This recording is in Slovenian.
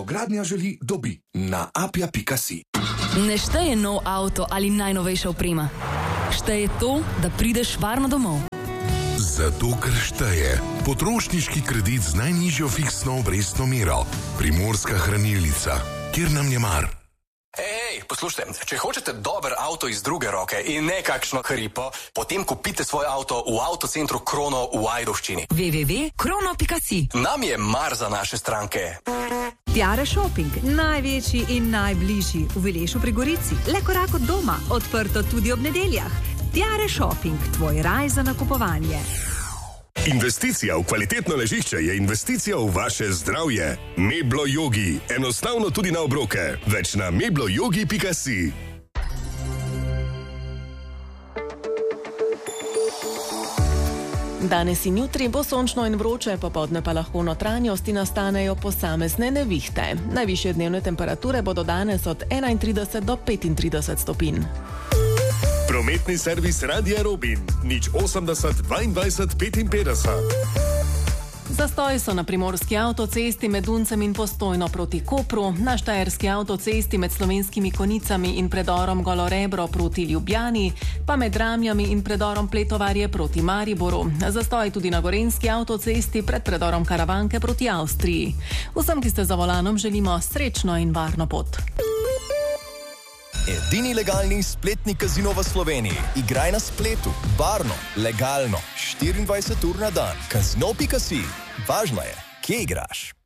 Novogradnja želi, dobi na apia.si. Ne šteje nov avto ali najnovejša oprema. Šteje to, da prideš varno domov. Zato, ker šteje potrošniški kredit z najnižjo fiksno obrestno mero. Primorska hranilnica, kjer nam je mar. Ej, poslušajte, če hočete dober avto iz druge roke in ne kakšno hripo, potem kupite svoj avto v avtocentru Krono v Ajdovščini. www.krono.si. Nam je mar za naše stranke. Tiare Shopping, največji in najbližji v Vilešu pri Gorici. Le korak od doma, odprto tudi ob nedeljah. Tiare Shopping, tvoj raj za nakupovanje. Investicija v kvalitetno ležišče je investicija v vaše zdravje. Meblo Yogi. Enostavno tudi na obroke. Več na mebloyogi.si. Danes in jutri bo sončno in vroče, popoldne pa lahko v notranjosti nastanejo posamezne nevihte. Najvišje dnevne temperature bodo danes od 31 do 35 stopinj. Prometni servis Radia Robin. 080 22 55. Zastoji so na primorski avtocesti med Duncem in Postojno proti Kopru, na štajerski avtocesti med Slovenskimi Konicami in predorom Golorebro proti Ljubljani, pa med Ramjami in predorom Pletovarje proti Mariboru. Zastoji tudi na gorenjski avtocesti pred predorom Karavanke proti Avstriji. Vsem, ki ste za volanom, želimo srečno in varno pot. Edini legalni spletni kazino v Sloveniji. Igraj na spletu, varno, legalno, 24 ur na dan. Casino.si. Važno je, kje igraš.